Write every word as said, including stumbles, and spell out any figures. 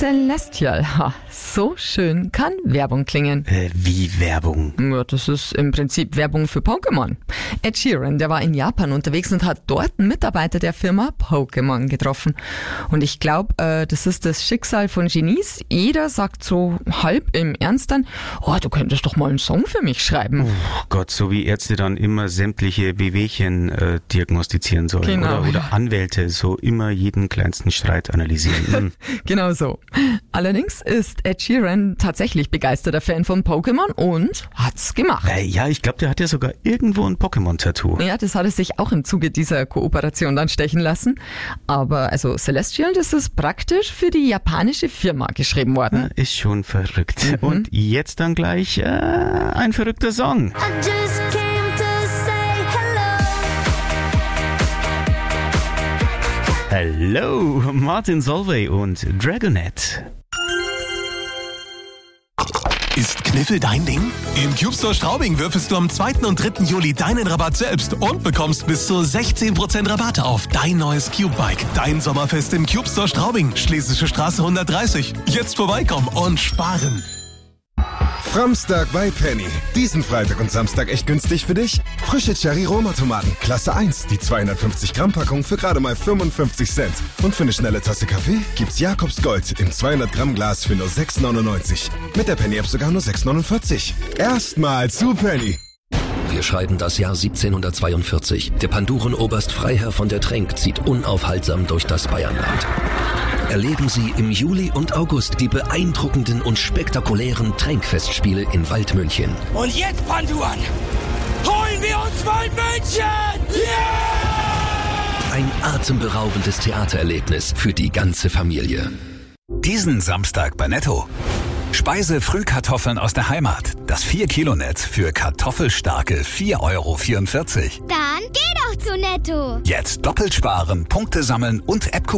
Celestial. Ha, so schön kann Werbung klingen. Äh, wie Werbung? Ja, das ist im Prinzip Werbung für Pokémon. Ed Sheeran, der war in Japan unterwegs und hat dort einen Mitarbeiter der Firma Pokémon getroffen. Und ich glaube, äh, das ist das Schicksal von Genies. Jeder sagt so halb im Ernst dann, oh, du könntest doch mal einen Song für mich schreiben. Oh Gott, so wie Ärzte dann immer sämtliche Wehwehchen äh, diagnostizieren sollen. Genau, oder, oder ja. Anwälte so immer jeden kleinsten Streit analysieren. Hm. Genau so. Allerdings ist Ed Sheeran tatsächlich begeisterter Fan von Pokémon und hat's gemacht. Äh, ja, ich glaube, der hat ja sogar irgendwo ein Pokémon-Tattoo. Ja, das hat er sich auch im Zuge dieser Kooperation dann stechen lassen. Aber also Celestial, das ist praktisch für die japanische Firma geschrieben worden. Ja, ist schon verrückt. Mhm. Und jetzt dann gleich äh, ein verrückter Song. I just came to say hello. Hello, Martin Solveig und Dragonette. Ist Kniffel dein Ding? Im CubeStore Straubing würfelst du am zweiten und dritten Juli deinen Rabatt selbst und bekommst bis zu sechzehn Prozent Rabatt auf dein neues Cube-Bike. Dein Sommerfest im CubeStore Straubing, Schlesische Straße hundertdreißig. Jetzt vorbeikommen und sparen. Framstag bei Penny. Diesen Freitag und Samstag echt günstig für dich? Frische Cherry-Roma-Tomaten, Klasse eins, die zweihundertfünfzig Gramm Packung für gerade mal fünfundfünfzig Cent. Und für eine schnelle Tasse Kaffee gibt's Jakobs Gold im zweihundert Gramm Glas für nur sechs neunundneunzig. Mit der Penny-App sogar nur sechs neunundvierzig. Erstmal zu Penny. Wir schreiben das Jahr siebzehnhundertzweiundvierzig. Der Pandurenoberst Freiherr von der Trenck zieht unaufhaltsam durch das Bayernland. Erleben Sie im Juli und August die beeindruckenden und spektakulären Trenck-Festspiele in Waldmünchen. Und jetzt, Panduan, holen wir uns Waldmünchen! Yeah! Ein atemberaubendes Theatererlebnis für die ganze Familie. Diesen Samstag bei Netto. Speise-Frühkartoffeln aus der Heimat. Das vier Kilo Netz für kartoffelstarke vier Euro vierundvierzig. Dann geh doch zu Netto. Jetzt doppelt sparen, Punkte sammeln und App